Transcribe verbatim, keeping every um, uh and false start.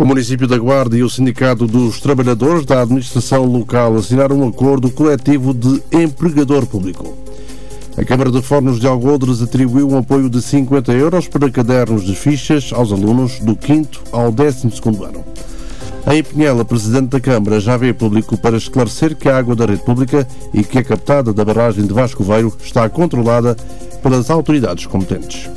município da Guarda e o Sindicato dos Trabalhadores da Administração Local assinaram um acordo coletivo de empregador público. A Câmara de Fornos de Algodres atribuiu um apoio de cinquenta euros para cadernos de fichas aos alunos do quinto ao décimo segundo ano. Em Pinhel, a Presidente da Câmara já veio público para esclarecer que a água da rede pública e que é captada da barragem de Vascoveiro está controlada pelas autoridades competentes.